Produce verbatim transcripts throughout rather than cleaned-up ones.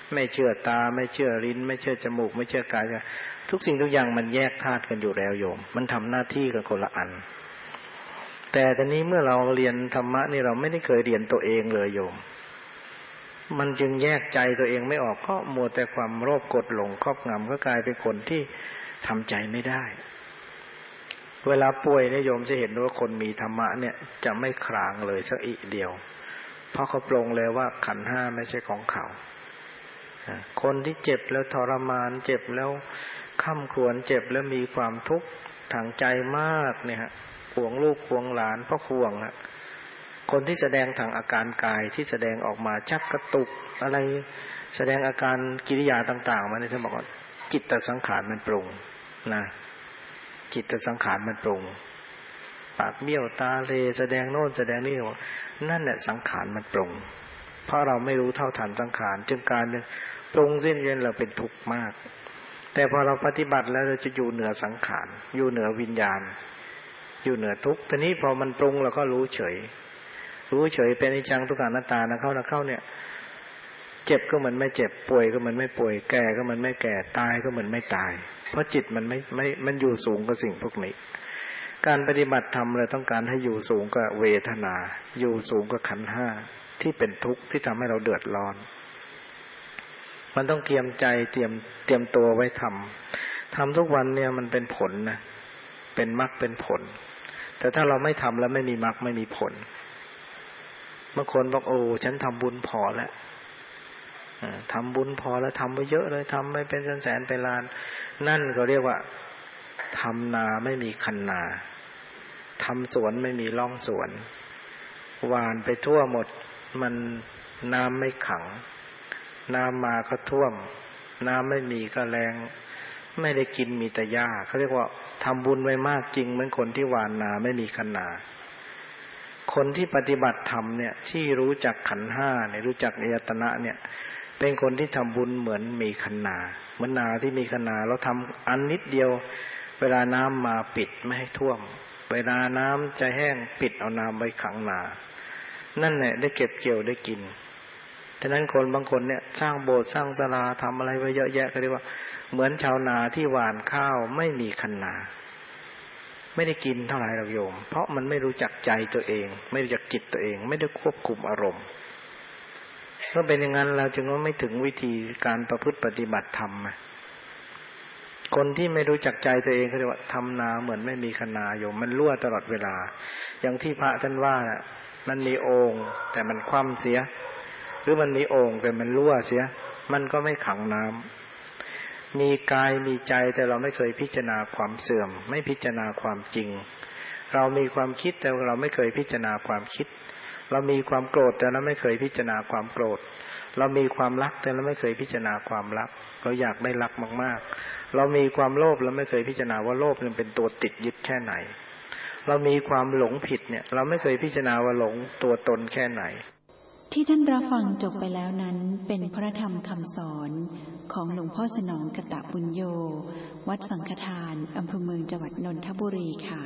ไม่เชื่อตาไม่เชื่อลิ้นไม่เชื่อจมูกไม่เชื่อกายทุกสิ่งทุกอย่างมันแยกธาตุกันอยู่แล้วโยมมันทำหน้าที่กันคนละอันแต่ตอนนี้เมื่อเราเรียนธรรมะนี่เราไม่ได้เคยเรียนตัวเองเลยโยมมันจึงแยกใจตัวเองไม่ออกก็มัวแต่ความโลภกดหลงครอบงำก็กลายเป็นคนที่ทำใจไม่ได้เวลาป่วยเนี่ยโยมจะเห็นว่าคนมีธรรมะเนี่ยจะไม่คลางเลยสักอีเดียวเพราะเขาปลงเลยว่าขันธ์ห้าไม่ใช่ของเขาคนที่เจ็บแล้วทรมานเจ็บแล้วค่ำครวญเจ็บแล้วมีความทุกข์ทางใจมากเนี่ยฮะห่วงลูกห่วงหลานเพราะห่วงฮะคนที่แสดงทางอาการกายที่แสดงออกมาชักกระตุกอะไรแสดงอาการกิริยาต่างๆมาเนี่ยท่านบอกว่าจิตตสังขารมันปรุงนะจิตตสังขารมันปรุงปากเบี้ยวตาเลแสดงโน่นแสดงนี่นั่นแหละสังขารมันปรุงเพราะเราไม่รู้เท่าทันสังขารจึงการปรุงสิ้นเย็นเราเป็นทุกข์มากแต่พอเราปฏิบัติแล้วเราจะอยู่เหนือสังขารอยู่เหนือวิญญาณอยู่เหนือทุกข์ทีนี้พอมันปรุงเราก็รู้เฉยรู้เฉยเป็นอนิจจังทุกขังอนัตตานะเข้านะเข้าเนี่ยเจ็บก็เหมือนไม่เจ็บป่วยก็เหมือนไม่ป่วยแก่ก็เหมือนไม่แก่ตายก็เหมือนไม่ตายเพราะจิตมันไม่ไม่มันอยู่สูงกว่าสิ่งพวกนี้การปฏิบัติธรรมเราต้องการให้อยู่สูงกว่าเวทนาอยู่สูงกว่าขันธ์ห้าที่เป็นทุกข์ที่ทำให้เราเดือดร้อนมันต้องเตรียมใจเตรียมเตรียมตัวไว้ทำทำทุกวันเนี่ยมันเป็นผลนะเป็นมรรคเป็นผลแต่ถ้าเราไม่ทำแล้วไม่มีมรรคไม่มีผลบางคนบอกโอ้ฉันทำบุญพอแล้วทำบุญพอแล้วทำไปเยอะเลยทำไม่เป็นแสนเป็นล้านนั่นก็เรียกว่าทำนาไม่มีคันนาทำสวนไม่มีร่องสวนหวานไปทั่วหมดมันน้ำไม่ขังน้ำมาก็ท่วมน้ำไม่มีก็แรงไม่ได้กินมีแต่หญ้าเขาเรียกว่าทำบุญไว้มากจริงเหมือนคนที่หวานนาไม่มีคันนาคนที่ปฏิบัติธรรมเนี่ยที่รู้จักขันธ์ห้าเนี่ยรู้จักอายตนะเนี่ยเป็นคนที่ทำบุญเหมือนมีคันนาเหมือนนาที่มีคันนาเราทำอันนิดเดียวเวลาน้ำมาปิดไม่ให้ท่วมเวลาน้ำจะแห้งปิดเอาน้ำไว้ขังนานั่นแหละได้เก็บเกี่ยวได้กินฉะนั้นคนบางคนเนี่ยสร้างโบสถ์สร้างศาลาทำอะไรไว้เยอะแยะก็เรียกว่าเหมือนชาวนาที่หว่านข้าวไม่มีคันนาไม่ได้กินเท่าไหร่หรอกโยมเพราะมันไม่รู้จักใจตัวเองไม่รู้จักจิตตัวเองไม่ได้ควบคุมอารมณ์เมื่อเป็นอย่างนั้นเราจึงว่าไม่ถึงวิธีการประพฤติปฏิบัติธรรมคนที่ไม่รู้จักใจตัวเองเขาเรียกว่าทำนาเหมือนไม่มีคันนาโยมมันรั่วตลอดเวลาอย่างที่พระท่านว่าน่ะมันมีโอ่งแต่มันคว่ำเสียหรือมันมีโอ่งแต่มันรั่วเสียมันก็ไม่ขังน้ำมีกายมีใจแต่เราไม่เคยพิจารณาความเสื่อมไม่พิจารณาความจริงเรามีความคิดแต่เราไม่เคยพิจารณาความคิดเรามีความโกรธแต่เราไม่เคยพิจารณาความโกรธเรามีความรักแต่เราไม่เคยพิจารณาความรักเราอยากได้รักมากๆเรามีความโลภเราไม่เคยพิจารณาว่าโลภมันเป็นตัวติดยึดแค่ไหนเรามีความหลงผิดเนี่ยเราไม่เคยพิจารณาว่าหลงตัวตนแค่ไหนที่ท่านรับฟังจบไปแล้วนั้นเป็นพระธรรมคำสอนของหลวงพ่อสนองกตบุญโยวัดสังฆทานอำเภอเมืองจังหวัดนนทบุรีค่ะ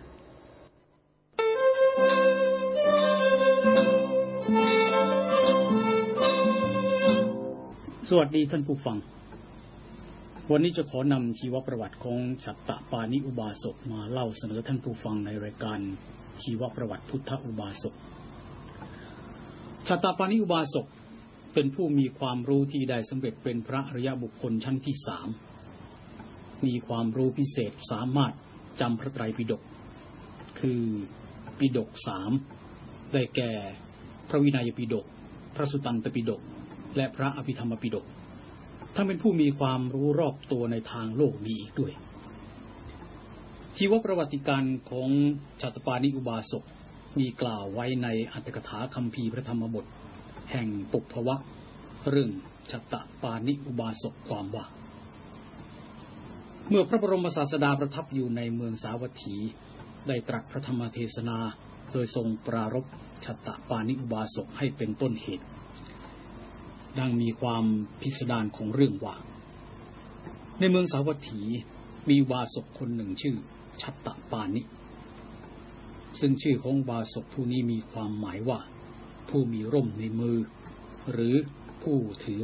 สวัสดีท่านผู้ฟังวันนี้จะขอนำชีวประวัติของฉัตตปานิอุบาสกมาเล่าเสนอท่านผู้ฟังในรายการชีวประวัติพุทธอุบาสกฉัตตปานิอุบาสกเป็นผู้มีความรู้ที่ได้สำเร็จเป็นพระอริยบุคคลชั้นที่สามมีความรู้พิเศษสามารถจำพระไตรปิฎกคือปิฎกสามได้แก่พระวินัยปิฎกพระสุตตันตปิฎกและพระอภิธรรมปิฎกท่านเป็นผู้มีความรู้รอบตัวในทางโลกนี้อีกด้วยชีวประวัติการของฉัตตปานิอุบาสกมีกล่าวไว้ในอัตถกถาคัมภีร์พระธรรมบทแห่งปุพพวะเรื่องฉัตตปานิอุบาสกความว่าเมื่อพระบรมศาสดาประทับอยู่ในเมืองสาวัตถีได้ตรัสพระธรรมเทศนาโดยทรงปรารภฉัตตปานิอุบาสกให้เป็นต้นเหตุดังมีความพิสดารของเรื่องว่าในเมืองสาวัตถีมีอุบาสกคนหนึ่งชื่อฉัตตปานิซึ่งชื่อของอุบาสกผู้นี้มีความหมายว่าผู้มีร่มในมือหรือผู้ถือ